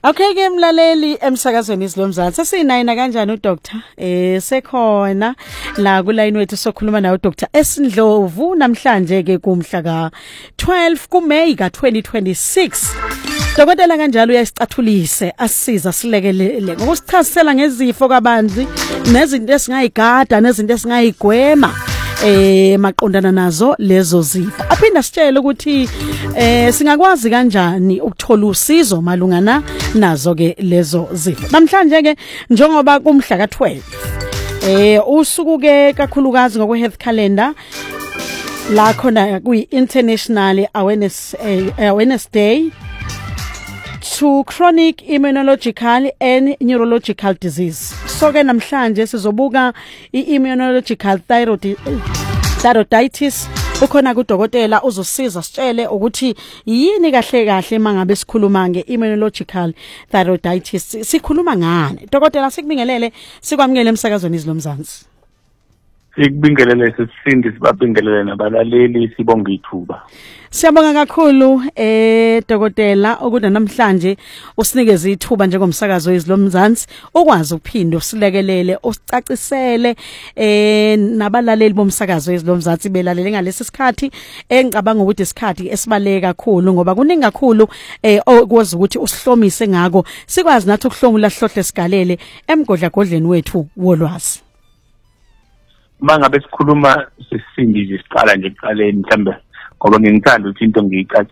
Okay ke mlaleli emsakazweni isilomzansi sesiyinayina kanjani uDoctor sekhona la ku line wethu sokhuluma nawe uDoctor Esindlovu namhlanje ke kumhla ka 12 kuMeyi ka 2026 Dokotela kanjalo uyasicathulise asisiza silekelele ngokusichazisela ngezifo kabanzi nezinto esingayigada nezinto esingayigwema maqondana nazo lezo zifo aphinda sitshela ukuthi singakwazi kanjani ukuthola usizo malungana nazo ke lezo zifo namhlanje ke njengoba kumhla ka 12 usuku ke kakhulukazi ngokwe health calendar la khona kuyi International Awareness Day to chronic immunological and neurological disease. So ke namhlanje sizobuka i-immunological thyroiditis ukhona kudokotela uzosiza sitshele ukuthi yini kahle mangabe sikhuluma nge-immunological thyroiditis sikhuluma ngani dokotela sikubingelele sikwamukele emsakazweni izilomzansi Sikubingelele sisindi sibabingelele nabalaleli sibonga ithuba. Siyabonga kakhulu dokotela ukuthi namhlanje usinikeze ithuba njengomsakazo wezilomzansi ukwazi ukuphinda usilekelele usicacisele nabalaleli bomsakazo wezilomzansi belalele ngalesi sikhathi engicabanga ukuthi isikhathi esibaleke kakhulu ngoba kuningi kakhulu okwazi ukuthi usihlomise ngako sikwazi nathi ukuhlomula hlohle sigalele emgodlagodleni wethu wolwazi. Mangabe sikhuluma sisindi siqala nje ekuqaleni mhlambe ngoba ngingithanda ukuthi into